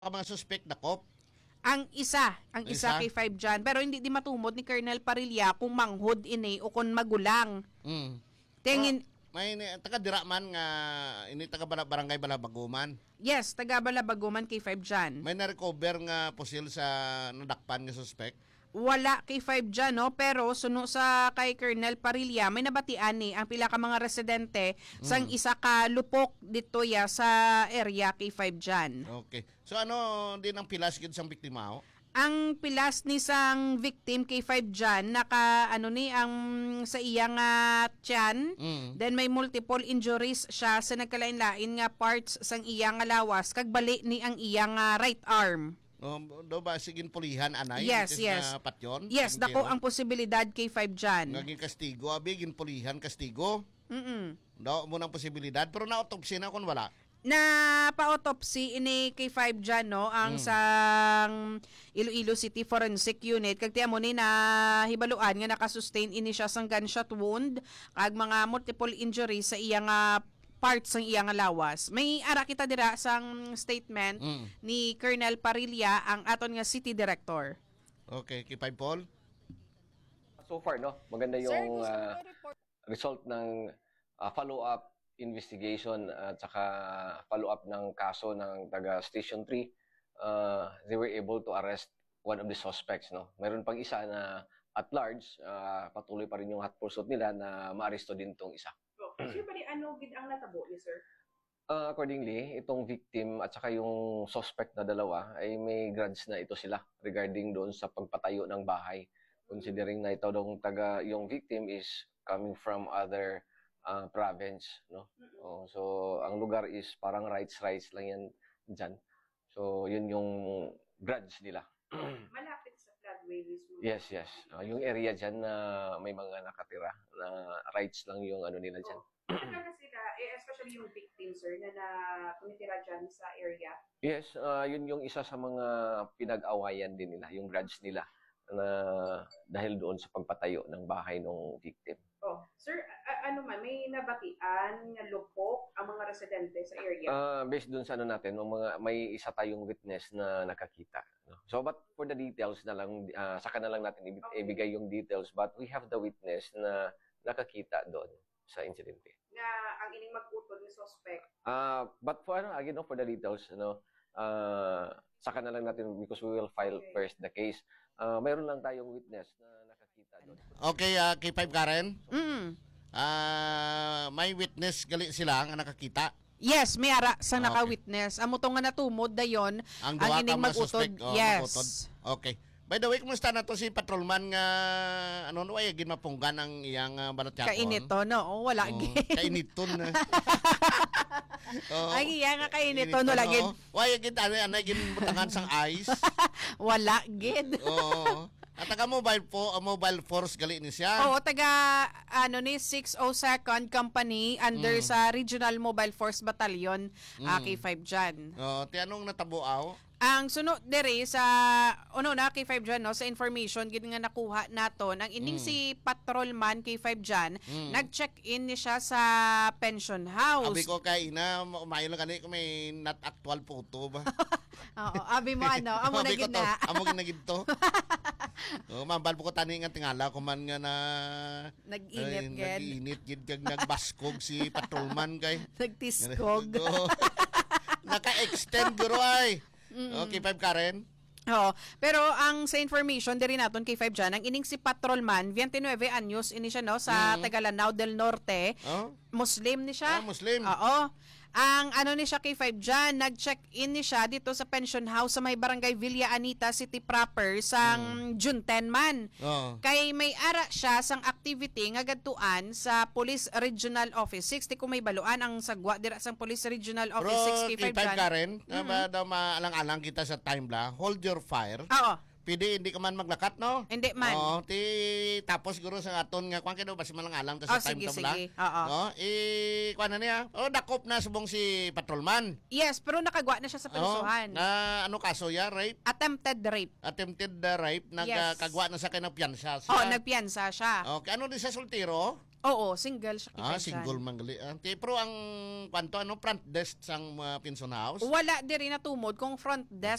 mga suspect dakop. Ang isa kay 5 dyan. Pero hindi di matumod ni Colonel Parilla kung manghod ini o kung magulang. Tingin, May taga Diraman nga ini taga barangay Balabaguman. yes, taga Balabaguman kay 5 dyan. May na-recover nga pusil sa nadakpan nga suspect. Wala kay 5 dyan, no? Pero suno sa kay Colonel Parilla, may nabatian ni ang pila ka mga residente sang isa ka lupok dito ya sa area kay 5 dyan. Okay. So ano din ang pilas gid sang biktima ho? Ang pilas ni sang victim kay 5 dyan, ang sa iyang tiyan, then may multiple injuries siya sa nagkalain-lain nga parts sang iyang lawas, kag bali ni ang iyang right arm. Do ba sigin pulihan anay? Yes, Itis yes. Na patyon? Yes, dako ang posibilidad kay 5 dyan. Naging kastigo, abi gin pulihan kastigo. Do mo nang posibilidad pero na-autopsy na kun wala. Na pa-autopsy ini kay 5 dyan, no? Ang sang Iloilo City Forensic Unit. Kag tiyan mo ni na hibaluan nga nakasustain ini siya sang gunshot wound kag mga multiple injuries sa iyang parts ng iyang lawas. May ara kita dira sang statement ni Colonel Parilla, ang aton nga City Director. Okay, kay Five Paul. So far, no, maganda yung result ng follow-up investigation at saka follow-up ng kaso ng taga Station 3. They were able to arrest one of the suspects, no. Mayroon pang isa na at large, patuloy pa rin yung hot pursuit nila na maaresto din tong isa. Sir, pali ano gid ang natabo ni sir? Accordingly, itong victim at saka yung suspect na dalawa ay may grudge na ito sila regarding doon sa pagpatayo ng bahay. Considering na ito yung victim is coming from other province, no? So ang lugar is parang rights lang yan dyan. So yun yung grudge nila. Malapit sa floodway mismo. Yes. Yung area dyan na may mga nakatira na rights lang yung ano nila dyan. Ano na sila, especially yung victim sir na tumitira dyan sa area? Yes, yun yung isa sa mga pinag-awayan din nila, yung grudge nila na dahil doon sa pagpatayo ng bahay ng victim. Sir, ano man, may nabatian nga lupok ang mga residente sa area? Based doon sa ano natin, may isa tayong witness na nakakita. No? So, but for the details na lang, saka na lang natin ibigay yung details, but we have the witness na nakakita doon sa insidente. Na ang ining mag-utod ni suspect? But for again, no, for the details, saka na lang natin because we will file first the case. Mayroon lang tayong witness na nakakita doon. Okay, kay Five Karen. May witness gali sila nga nakakita. Yes, may ara sa naka-witness. Amo to nga natumod dayon Ang ang duha ka ining mga mag-utod. suspect. Yes. Mag-utod. Okay. By the way, kumusta na to si patrolman nga ay ginmapunggan ang iyang balatyakon? Kainito, no? Wala gid. Kainiton na. Ay, iya nga kainito, no? Lagid. Why gid anay ginbutangan sang ice? Wala gid. Oo. At taga mobile force gali ni siya. Oo, taga 602nd Company under sa Regional Mobile Force Battalion, K5 dyan. Ti anong natabuaw? Ang sunod dere sa K5 dyan, no, sa information gid nga nakuha naton, ang ining si patrolman K5 dyan, nag-check-in ni siya sa pension house. Abi ko kay ina, umayo lang kani kung may not actual photo ba? Oo, abi mo amo na gid na. Amo na gid to. Mambal po ko tani nga tingala ko man nga na nag-init gid kag nagbaskog si patrolman kay. Nagtiskog. Naka-extend guro ay. Okay, Five Karen. Oo. Pero ang sa information diri naton kay 5 dyan, ang ining si patrolman 29 anyos ini siya, no, sa Tagalanao del Norte. Muslim ni siya. Muslim. Oo. Ang ni siya kay 5 dyan, nag-check-in ni siya dito sa pension house sa may barangay Villa Anita City proper sang June 10 man. Kay may ara siya sang activity nga gadtuan sa Police Regional Office 6. Kung may baluan ang sagwa dira sang Police Regional Office 6 kay 5 dyan. Karen, daw maalang-alang kita sa time la, hold your fire. Oo. Pwede hindi ka man maglakat, no? Hindi man. Tapos guro sa aton nga kwan kino basi malang-alang ta sa time sige. tabla. Oo. No? Kwan na niya. Dakop na subong si patrolman. Yes, pero nakagwa na siya sa pelusuhan. Na ano kaso ya, rape? Attempted rape. Attempted rape, nagkagwa na sa kinapiyansa siya. Nagpiyansa siya. Okay, ano din sa soltero? Oo, single siya Ah, kay single manggali. Pero ang kwanto ano front desk sang pension house? Wala diri na tumod kung front desk